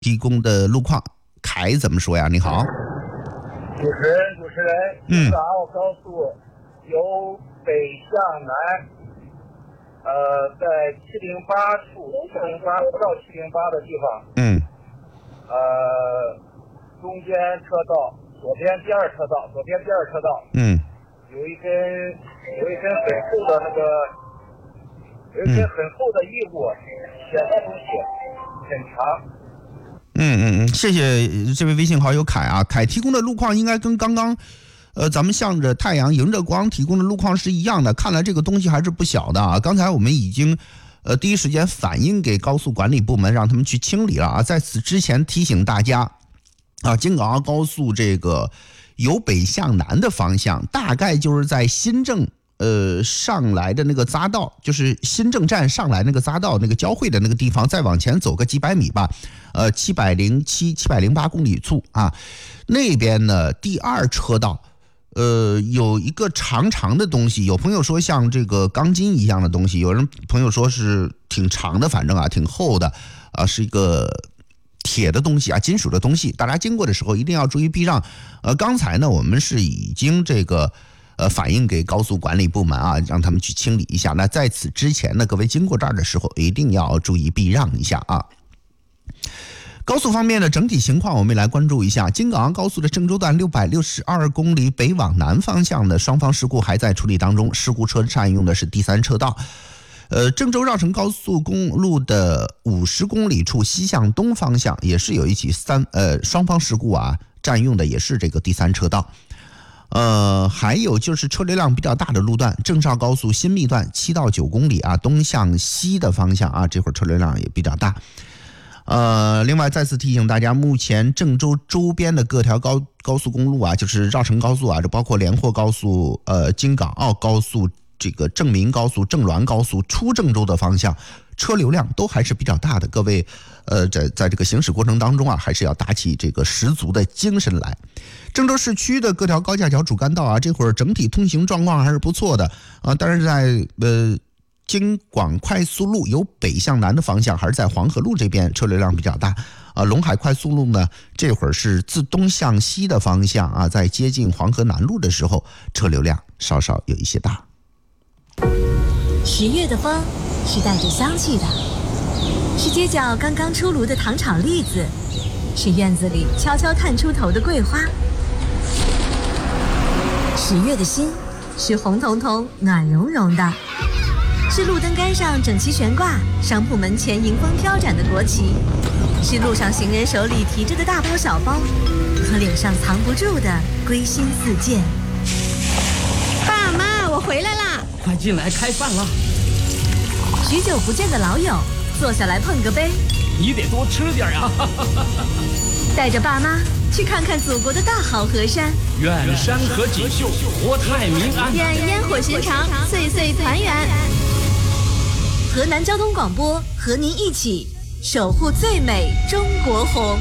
提供的路况，凯怎么说呀？你好， 主持人，12号高速由北向南，在708处，708不到708的地方，中间车道，左边第二车道，有一根很厚的异物，显的东西很长。 谢谢这位微信好友凯啊，凯提供的路况应该跟刚刚，咱们向着太阳迎着光提供的路况是一样的，看来这个东西还是不小的啊。刚才我们已经第一时间反映给高速管理部门，让他们去清理了啊。在此之前提醒大家啊，京港澳高速这个由北向南的方向，大概就是在新郑上来的那个匝道，就是新郑站上来那个匝道那个交汇的那个地方，再往前走个几百米吧，707、708公里处啊，那边呢第二车道，有一个长长的东西，有朋友说像这个钢筋一样的东西，有人朋友说是挺长的，反正啊挺厚的啊，是一个铁的东西啊，金属的东西，大家经过的时候一定要注意避让。刚才呢我们是已经这个反映给高速管理部门啊，让他们去清理一下。那在此之前呢，各位经过这儿的时候一定要注意避让一下啊。高速方面的整体情况我们来关注一下，京港澳高速的郑州段662公里北往南方向的双方事故还在处理当中，事故车占用的是第三车道。郑州绕城高速公路的50公里处西向东方向也是有一起双方事故啊，占用的也是这个第三车道。还有就是车流量比较大的路段，郑绍高速新密段7到9公里啊，东向西的方向啊，这会儿车流量也比较大。另外再次提醒大家，目前郑州周边的各条高速公路啊，就是绕城高速啊，这包括连霍高速、京港澳高速、这个正民高速、正滦高速出郑州的方向，车流量都还是比较大的。各位，在这个行驶过程当中啊，还是要打起这个十足的精神来。郑州市区的各条高架桥主干道啊，这会儿整体通行状况还是不错的啊。但是在京广快速路由北向南的方向，还是在黄河路这边车流量比较大啊。陇海快速路呢，这会儿是自东向西的方向啊，在接近黄河南路的时候，车流量稍稍有一些大。 10月的风是带着香气的，是街角刚刚出炉的糖炒栗子，是院子里悄悄探出头的桂花。10月的心是红彤彤暖融融的，是路灯杆上整齐悬挂，商铺门前迎风飘展的国旗，是路上行人手里提着的大包小包，和脸上藏不住的归心似箭。 爸妈，我回来啦！ 快进来开饭了。 许久不见的老友，坐下来碰个杯。 你得多吃点啊！ 带着爸妈去看看祖国的大好河山。 愿山河锦绣，国泰民安。 愿烟火寻常，岁岁团圆。 河南交通广播和您一起守护最美中国红。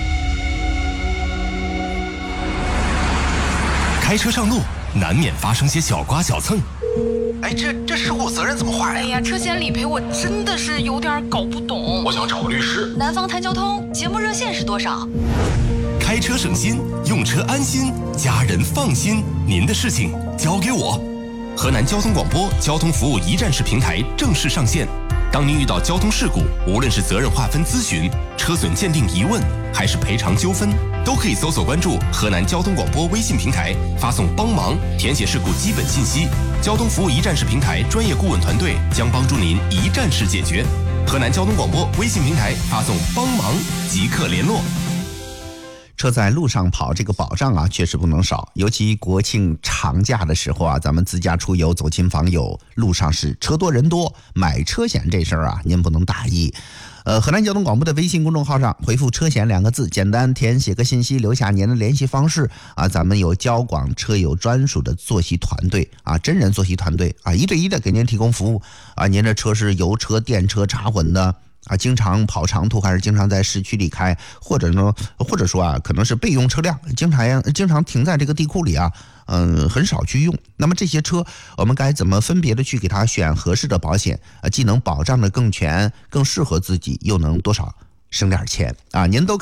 开车上路难免发生些小刮小蹭。 哎，这事故责任怎么划呀？ 哎呀，车险理赔我真的是有点搞不懂。 我想找个律师。 南方谈交通节目热线是多少？ 开车省心，用车安心，家人放心，您的事情交给我。河南交通广播交通服务一站式平台正式上线。当您遇到交通事故，无论是责任划分咨询、车损鉴定疑问，还是赔偿纠纷，都可以搜索关注河南交通广播微信平台，发送帮忙，填写事故基本信息。交通服务一站式平台专业顾问团队将帮助您一站式解决。河南交通广播微信平台发送帮忙即刻联络。 车在路上跑，这个保障啊确实不能少，尤其国庆长假的时候啊，咱们自驾出游走亲访友，路上是车多人多，买车险这事儿啊您不能大意。河南交通广播的微信公众号上回复车险2个字，简单填写个信息，留下您的联系方式啊，咱们有交广车友专属的作息团队啊，真人作息团队啊，1对1的给您提供服务啊。您的车是油车、电车、插混的啊，经常跑长途还是经常在市区里开，或者说啊，可能是备用车辆，经常停在这个地库里啊，很少去用。那么这些车我们该怎么分别的去给它选合适的保险既能保障的更全，更适合自己，又能多少省点钱啊，您都